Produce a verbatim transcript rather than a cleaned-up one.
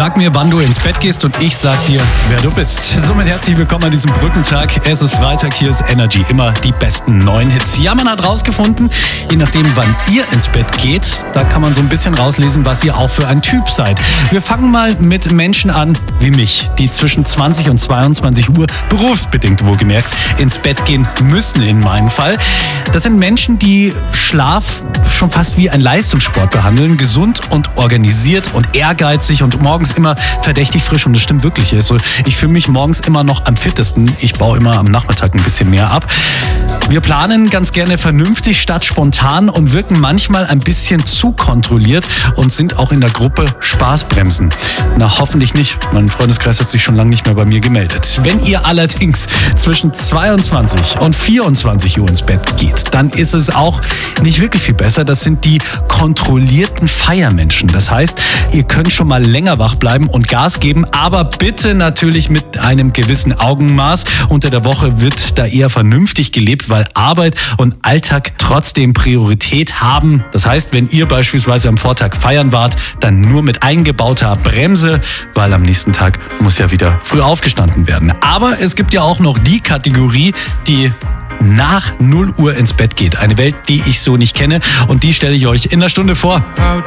Sag mir, wann du ins Bett gehst und ich sag dir, wer du bist. Somit herzlich willkommen an diesem Brückentag. Es ist Freitag, hier ist Energy. Immer die besten neuen Hits. Ja, man hat rausgefunden, je nachdem, wann ihr ins Bett geht, da kann man so ein bisschen rauslesen, was ihr auch für ein Typ seid. Wir fangen mal mit Menschen an wie mich, die zwischen zwanzig und zweiundzwanzig Uhr, berufsbedingt wohlgemerkt, ins Bett gehen müssen in meinem Fall. Das sind Menschen, die Schlaf schon fast wie ein Leistungssport behandeln, gesund und organisiert und ehrgeizig und morgens immer verdächtig frisch, und das stimmt wirklich. Also ich fühle mich morgens immer noch am fittesten. Ich baue immer am Nachmittag ein bisschen mehr ab. Wir planen ganz gerne vernünftig statt spontan und wirken manchmal ein bisschen zu kontrolliert und sind auch in der Gruppe Spaßbremsen. Na, hoffentlich nicht. Mein Freundeskreis hat sich schon lange nicht mehr bei mir gemeldet. Wenn ihr allerdings zwischen zweiundzwanzig und vierundzwanzig Uhr ins Bett geht, dann ist es auch nicht wirklich viel besser. Das sind die kontrollierten Feiermenschen. Das heißt, ihr könnt schon mal länger wach bleiben und Gas geben, aber bitte natürlich mit einem gewissen Augenmaß. Unter der Woche wird da eher vernünftig gelebt, weil Arbeit und Alltag trotzdem Priorität haben. Das heißt, wenn ihr beispielsweise am Vortag feiern wart, dann nur mit eingebauter Bremse, weil am nächsten Tag muss ja wieder früh aufgestanden werden. Aber es gibt ja auch noch die Kategorie, die nach null Uhr ins Bett geht. Eine Welt, die ich so nicht kenne, und die stelle ich euch in einer Stunde vor.